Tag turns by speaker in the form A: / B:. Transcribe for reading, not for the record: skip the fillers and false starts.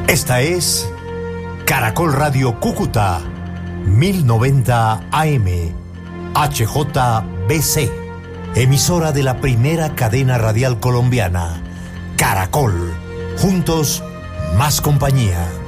A: Esta es Caracol Radio Cúcuta, 1090 AM, HJBC, emisora de la primera cadena radial colombiana, Caracol. Juntos, más compañía.